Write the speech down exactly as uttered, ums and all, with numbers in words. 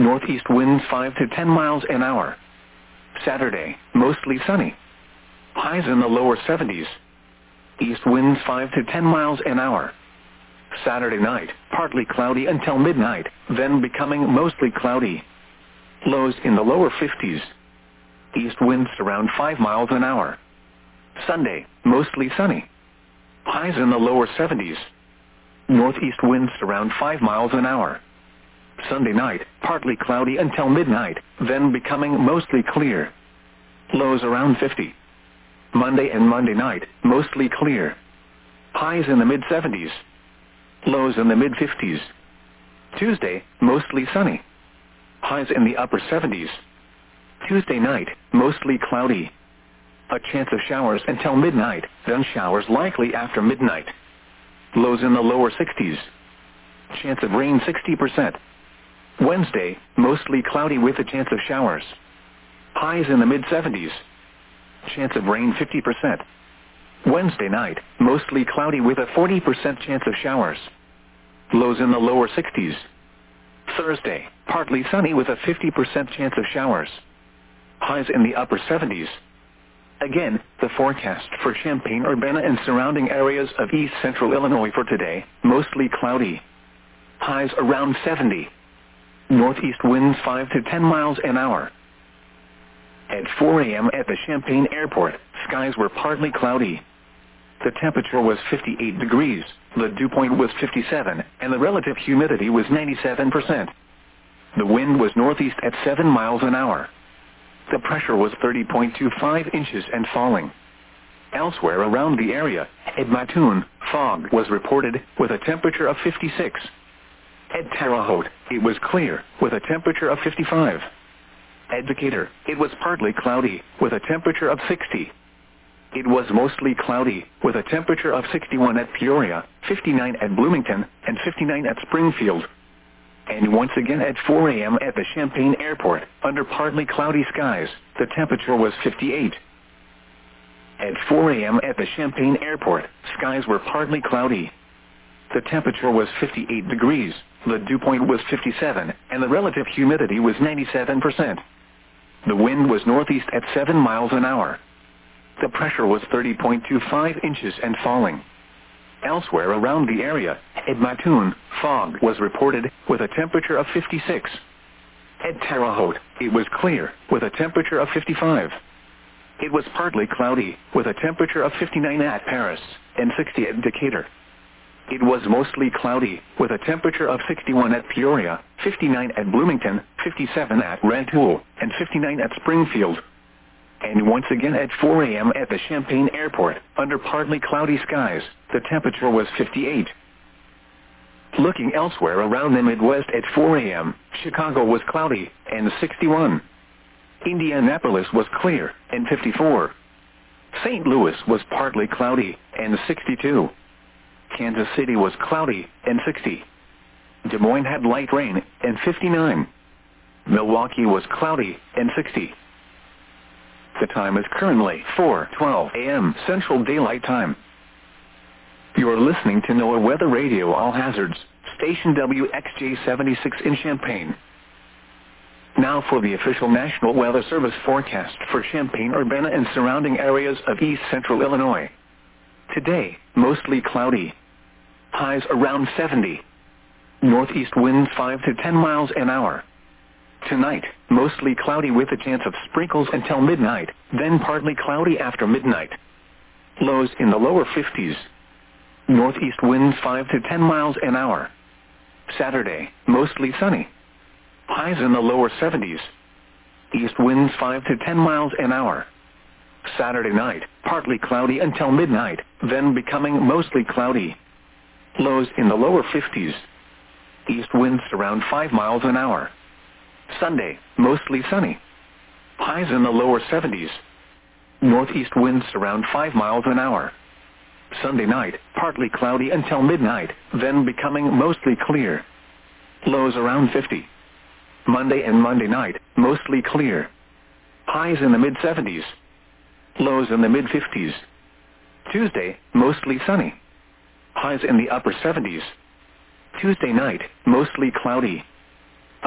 Northeast winds five to ten miles an hour. Saturday, mostly sunny. Highs in the lower seventies. East winds five to ten miles an hour. Saturday night, partly cloudy until midnight, then becoming mostly cloudy. Lows in the lower fifties. East winds around five miles an hour. Sunday, mostly sunny. Highs in the lower seventies. Northeast winds around five miles an hour. Sunday night, partly cloudy until midnight, then becoming mostly clear. Lows around fifty. Monday and Monday night, mostly clear. Highs in the mid seventies. Lows in the mid fifties. Tuesday, mostly sunny. Highs in the upper seventies. Tuesday night, mostly cloudy. A chance of showers until midnight, then showers likely after midnight. Lows in the lower sixties. Chance of rain sixty percent. Wednesday, mostly cloudy with a chance of showers. Highs in the mid seventies. Chance of rain fifty percent. Wednesday night, mostly cloudy with a forty percent chance of showers. Lows in the lower sixties. Thursday, partly sunny with a fifty percent chance of showers. Highs in the upper seventies. Again, the forecast for Champaign-Urbana and surrounding areas of east central Illinois for today, mostly cloudy. Highs around seventy. Northeast winds five to ten miles an hour. At four a m at the Champaign Airport, skies were partly cloudy. The temperature was fifty-eight degrees, the dew point was fifty-seven, and the relative humidity was ninety-seven percent. The wind was northeast at seven miles an hour. The pressure was thirty point two five inches and falling. Elsewhere around the area, at Mattoon, fog was reported, with a temperature of fifty-six. At Terre Haute, it was clear, with a temperature of fifty-five. At Decatur, it was partly cloudy, with a temperature of sixty. It was mostly cloudy, with a temperature of sixty-one at Peoria, fifty-nine at Bloomington, and fifty-nine at Springfield. And once again at four a m at the Champaign Airport, under partly cloudy skies, the temperature was fifty-eight. At four a m at the Champaign Airport, skies were partly cloudy. The temperature was fifty-eight degrees, the dew point was fifty-seven, and the relative humidity was ninety-seven percent. The wind was northeast at seven miles an hour. The pressure was thirty point two five inches and falling. Elsewhere around the area, at Mattoon, fog was reported, with a temperature of fifty-six. At Terre Haute, it was clear, with a temperature of fifty-five. It was partly cloudy, with a temperature of fifty-nine at Paris, and sixty at Decatur. It was mostly cloudy, with a temperature of sixty-one at Peoria, fifty-nine at Bloomington, fifty-seven at Rantoul, and fifty-nine at Springfield. And once again at four a m at the Champaign Airport, under partly cloudy skies, the temperature was fifty-eight. Looking elsewhere around the Midwest at four a m, Chicago was cloudy, and sixty-one. Indianapolis was clear, and fifty-four. Saint Louis was partly cloudy, and sixty-two. Kansas City was cloudy, and sixty. Des Moines had light rain, and fifty-nine. Milwaukee was cloudy, and sixty. The time is currently four twelve a m Central Daylight Time. You are listening to NOAA Weather Radio All Hazards, station W X J seventy-six in Champaign. Now for the official National Weather Service forecast for Champaign-Urbana and surrounding areas of east central Illinois. Today, mostly cloudy. Highs around seventy. Northeast winds five to ten miles an hour. Tonight, mostly cloudy with a chance of sprinkles until midnight, then partly cloudy after midnight. Lows in the lower fifties. Northeast winds five to ten miles an hour. Saturday, mostly sunny. Highs in the lower seventies. East winds five to ten miles an hour. Saturday night, partly cloudy until midnight, then becoming mostly cloudy. Lows in the lower fifties. East winds around five miles an hour. Sunday, mostly sunny. Highs in the lower seventies. Northeast winds around five miles an hour. Sunday night, partly cloudy until midnight, then becoming mostly clear. Lows around fifty. Monday and Monday night, mostly clear. Highs in the mid seventies. Lows in the mid fifties. Tuesday, mostly sunny. Highs in the upper seventies. Tuesday night, mostly cloudy.